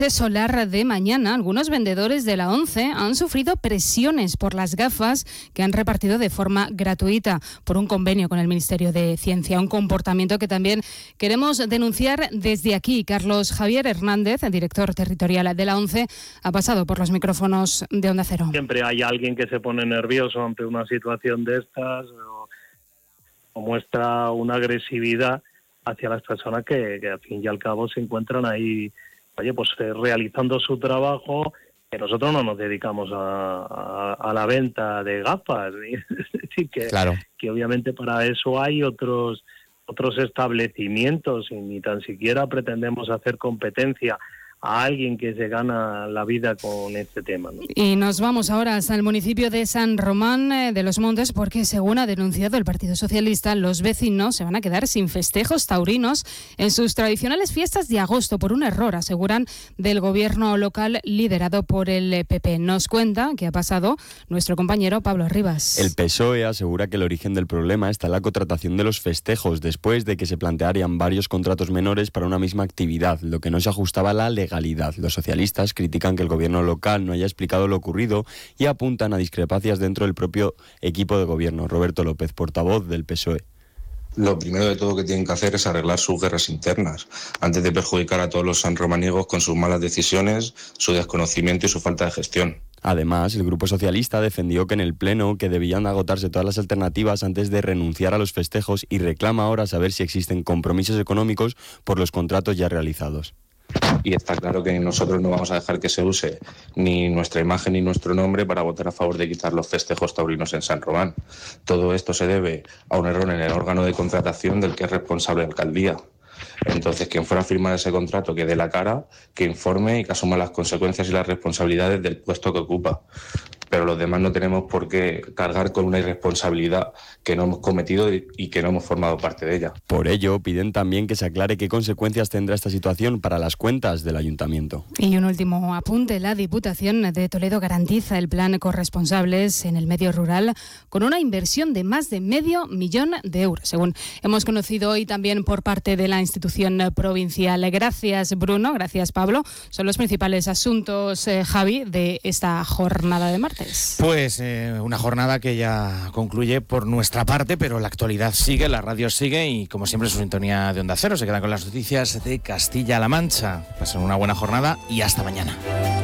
Solar de mañana, algunos vendedores de la ONCE han sufrido presiones por las gafas que han repartido de forma gratuita por un convenio con el Ministerio de Ciencia, un comportamiento que también queremos denunciar desde aquí. Carlos Javier Hernández, director territorial de la ONCE, ha pasado por los micrófonos de Onda Cero. Siempre hay alguien que se pone nervioso ante una situación de estas o muestra una agresividad hacia las personas que al fin y al cabo se encuentran ahí, realizando su trabajo, que nosotros no nos dedicamos a la venta de gafas. Así que, claro, que obviamente para eso hay otros establecimientos y ni tan siquiera pretendemos hacer competencia a alguien que se gana la vida con este tema, ¿no? Y nos vamos ahora hasta el municipio de San Román de los Montes, porque según ha denunciado el Partido Socialista, los vecinos se van a quedar sin festejos taurinos en sus tradicionales fiestas de agosto por un error, aseguran, del gobierno local liderado por el PP. Nos cuenta qué ha pasado nuestro compañero Pablo Rivas. El PSOE asegura que el origen del problema está en la contratación de los festejos, después de que se plantearían varios contratos menores para una misma actividad, lo que no se ajustaba a la legalidad. Los socialistas critican que el gobierno local no haya explicado lo ocurrido y apuntan a discrepancias dentro del propio equipo de gobierno. Roberto López, portavoz del PSOE. Lo primero de todo que tienen que hacer es arreglar sus guerras internas, antes de perjudicar a todos los sanromaniegos con sus malas decisiones, su desconocimiento y su falta de gestión. Además, el Grupo Socialista defendió que en el Pleno que debían agotarse todas las alternativas antes de renunciar a los festejos y reclama ahora saber si existen compromisos económicos por los contratos ya realizados. Y está claro que nosotros no vamos a dejar que se use ni nuestra imagen ni nuestro nombre para votar a favor de quitar los festejos taurinos en San Román. Todo esto se debe a un error en el órgano de contratación del que es responsable la alcaldía. Entonces, quien fuera a firmar ese contrato, que dé la cara, que informe y que asuma las consecuencias y las responsabilidades del puesto que ocupa. Pero los demás no tenemos por qué cargar con una irresponsabilidad que no hemos cometido y que no hemos formado parte de ella. Por ello, piden también que se aclare qué consecuencias tendrá esta situación para las cuentas del ayuntamiento. Y un último apunte: la Diputación de Toledo garantiza el plan Corresponsables en el medio rural con una inversión de más de $500,000 de euros, según hemos conocido hoy también por parte de la institución provincial. Gracias, Bruno. Gracias, Pablo. Son los principales asuntos, Javi, de esta jornada de martes. Pues una jornada que ya concluye por nuestra parte, pero la actualidad sigue, la radio sigue y como siempre su sintonía de Onda Cero se queda con las noticias de Castilla-La Mancha. Pasen una buena jornada y hasta mañana.